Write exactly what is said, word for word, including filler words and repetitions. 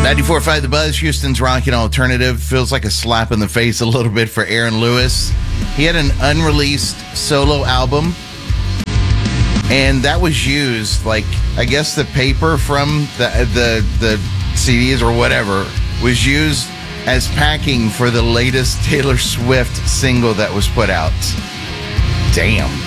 ninety-four point five The Buzz, Houston's rockin' alternative. Feels like a slap in the face a little bit for Aaron Lewis. He had an unreleased solo album, and that was used, like, I guess the paper from the the, the C Ds or whatever was used as packing for the latest Taylor Swift single that was put out. Damn.